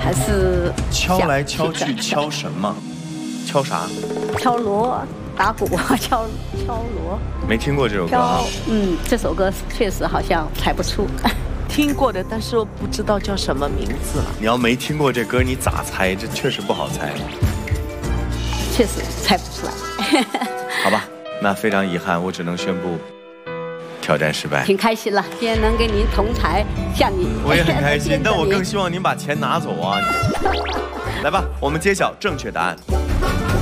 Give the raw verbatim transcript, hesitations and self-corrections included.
还是敲来敲去，敲什么？敲啥？ 敲锣打鼓，敲敲锣。 没听过这首歌啊？ 嗯，这首歌确实好像猜不出。 听过的，但是我不知道叫什么名字了。 你要没听过这歌，你咋猜？这确实不好猜。 确实猜不出来。 好吧，那非常遗憾，我只能宣布挑战失败。 挺开心了，今天能跟您同台，向你。 我也很开心，但我更希望您把钱拿走啊！来吧，我们揭晓正确答案。